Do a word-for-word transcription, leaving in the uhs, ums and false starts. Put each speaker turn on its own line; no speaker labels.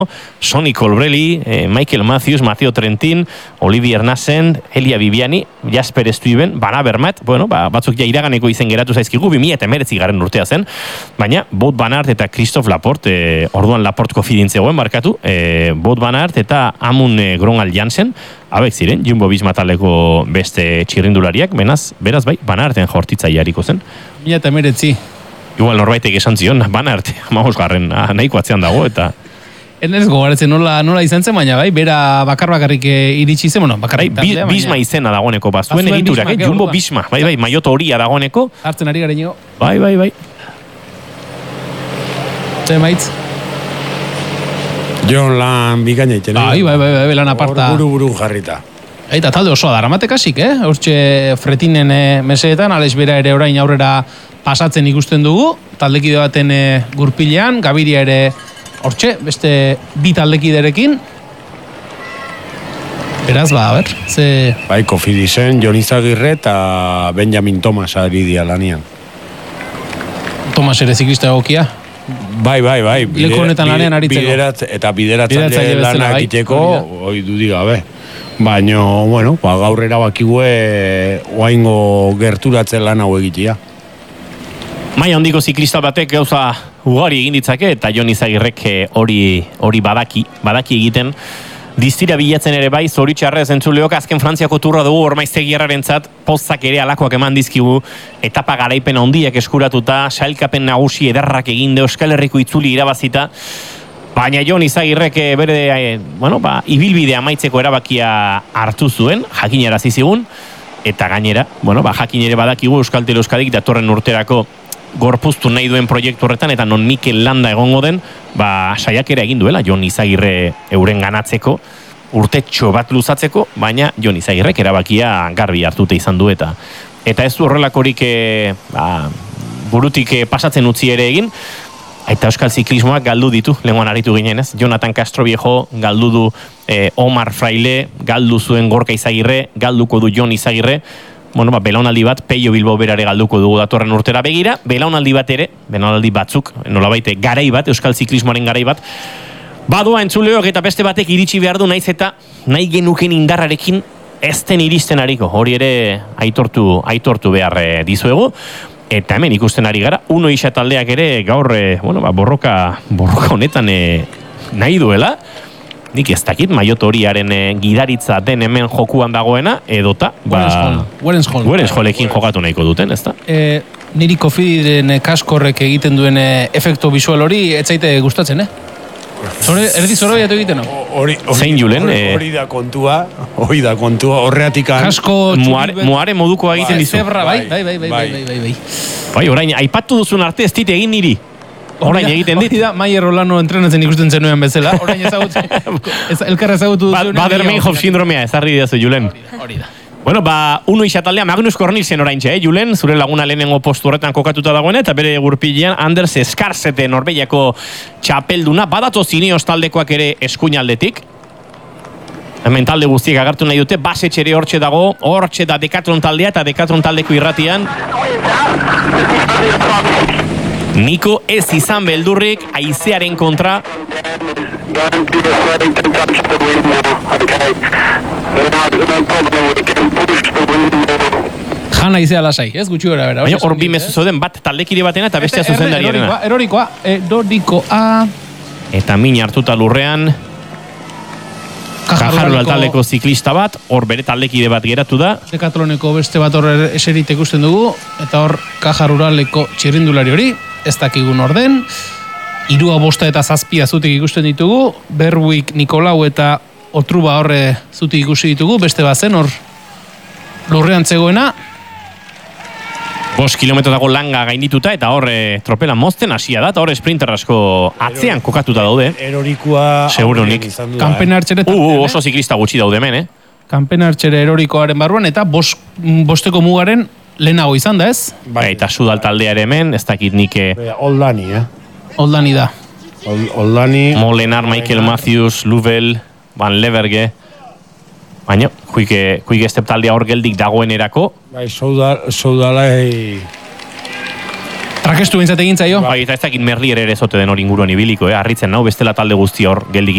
Sonny Colbrelli, eh, Michael Matthews, Matteo Trentin, Olivier Nassen, Elia Viviani, Jasper Stuyven, Van Avermaet, bueno, ba, batzuk ja iraganeko izen geratu zaizkigu, bi mila hemeretzi garren urtea zen, baina Wout van Aert eta Christophe Laporte, eh, orduan Laporteko fidintzegoen markatu, eh, Wout van Aert eta Amund eh, Gronald Jansen, abek ziren, Jumbo Visma taldeko beste txirrindulariak, benaz, beraz bai, Van Aerten jortitzaileariko zen.
Mila eta emeretzi.
Igual norbaitek esan zion, Van Aert, hamabos garren, ah, nahiko atzean dago, eta...
Ez gogoratzen nola, nola izan zen, baina bai, bera bakar-bakarrik iritsi zen, bueno, bakarrik
bai, taldea, Bisma baina... izena dagoeneko, bazuen egiturak, eh? Jumbo Bisma, bai, bai, maioto horia dagoeneko.
Hartzen ari gareño.
Bai, bai, bai.
Zer maitz?
Jon lan bikaina iten.
Bai, bai, bai, bai, lan aparta.
Buru buru jarrita.
Eta talde osoa daramateka kasik, eh? Hortxe Fretinen eh, meseetan, Alex Bera ere orain aurrera pasatzen ikusten dugu, taldekide baten eh, gurpilean, Gaviria ere hortxe, beste bi taldekiderekin. Beraz, ba, a ber, ze...
Bai, Kofidisen, Jon Izagirre eta Benjamin Thomas ari dia lanian.
Thomas ere ziklista egokia.
Bai, bai, bai.
Leku honetan lanean aritzeko.
Biderat, eta bideratzaile lana egiteko, hoi dudik gabe. Baina, bueno, ba, gaur erabakigue oaingo gerturatzen lan hau egitea.
Maia handiko ziklista batek gauza ugari egin ditzake, eta Jon Izagirrek hori hori badaki, badaki egiten. Distira bilatzen ere bai, zoritxarrez entzuleok, azken Frantziako turra dugu Ormaiztegierrarentzat pozak ere alakoak eman dizkigu, etapa garaipen handiak eskuratuta, sailkapen nagusi ederrak eginde, Euskal Herriko itzuli irabazita, baina Jon Izagirrek bere, bueno, ba, ibilbidea amaitzeko erabakia hartu zuen, jakinarazi zigun, eta gainera, bueno, ba, jakin ere badakigu Euskal Tele Euskadik datorren urterako gorpuztu nahi duen proiektu horretan, eta non Mikel Landa egongo den, ba, saiakera egin duela Jon Izagirre euren ganatzeko, urtetxo bat luzatzeko, baina Jon Izagirrek erabakia garbi hartute izan du, eta eta ez du horrelakorik e, ba, burutik e, pasatzen utzi ere egin, eta Euskal Ziklismoak galdu ditu, lehenguan aritu ginen ez, Jonathan Castroviejo galdu du e, Omar Fraile, galdu zuen Gorka Izagirre, galduko du Jon Izagirre, bueno, ba, belaunaldi bat, Peio Bilbao berare galduko dugu datorren urtera begira, belaunaldi bat ere, belaunaldi batzuk, nolabaite, garai bat, Euskal Ziklismoaren garai bat, badua entzuleok eta beste batek iritsi behar du, naiz eta nahi genuken indarrarekin ezten iristen ariko, hori ere aitortu, aitortu behar e, dizuegu, eta hemen ikusten ari gara, Uno Isa taldeak ere gaur, e, bueno, ba, borroka, borroka honetan e, nahi duela, nik ez dakit, Maillot horiaren e, gidaritza den hemen jokuan dagoena, edota, ba... Werenshol-ekin jokatu nahiko duten, ez da?
E, niri Kofidinen kaskorrek egiten duen e, efekto visual hori, etzaite gustatzen, eh? Zore, erdi zoro biatu egiten, no?
Hori,
zein Julen?
Hori da kontua, hori da kontua, horreatik...
Kasko...
Muare modukoa egiten dizu.
Zebra, bai, bai, bai, bai, bai, bai, bai.
Bai, orain, aipatu duzun arte ez dit egin niri. Orain egiten dit.
Hori da, Maier Rolano entrenatzen ikusten zenuen bezala. Orain ezagutzen, elkarra ezagutu duzu.
Bader-Meinhof sindromea, ezarri diazu, Julen.
Hori da.
Bueno, ba, Uno Isa taldea Magnus Cornelsen oraintxe, eh, Julen, zure laguna lehenengo postu horretan kokatuta dagoen, eta bere gurpilean Anders Skarsete Norvegiako txapelduna, badatoz Ineos taldekoak ere eskuinaldetik. Hemen talde guztiek agertu nahi dute, basetxere hortxe dago, hortxe da Decathlon taldea eta Decathlon taldeko irratian. Niko ez izan beldurrik, haizearen kontra.
Jana izea lasai, ez gutxi gara bera.
Baina hor bi mezu zoden, bat taldekide batena eta bestea zuzendariarena.
Erorikoa, erorikoa.
Eta min hartuta lurrean, Kajarrural taldeko ziklista bat, hor bere taldekide bat geratu da.
Decathloneko beste bat hor eserite ikusten dugu, eta hor Kajarruraleko txirrindulari hori, ez dakigun orden. Irua bosta eta zazpia zutik ikusten ditugu, Berwick, Nikolau eta Otruba horre zutik ikusi ditugu, beste bazen hor lurrean zegoena.
Bost kilometro dago langa gaindituta eta hor e, tropela mozten hasia da, eta hor sprinter asko atzean kokatuta daude.
Erorikoa...
Segurunik.
Kanpen hartxere...
Uh, uh, oso ziklista gutxi daude hemen, eh?
Kanpen hartxere erorikoaren barruan eta bost, bosteko mugaren lehenago izan da, ez?
Bai, eta Sudal taldeare hemen, ez dakit nik...
Oldani, eh?
Oldani da.
Oldani...
Molenar, Michael Matthews, Luvel, Van Leverge... Baina, kuike, kuike estep taldea hor geldik dagoen erako.
Bai, Soudalai...
Trakestu bintzat egin zaio.
Bai, eta ez dakit Merlier ere zote den hori inguruan ibiliko, eh? Arritzen nau, bestela talde guzti hor geldik